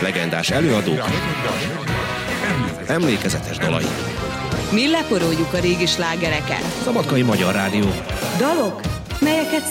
legendás előadók, emlékezetes dalai. Mi leporoljuk a régi slágereket. Szabadkai Magyar Rádió. Dalok, melyeket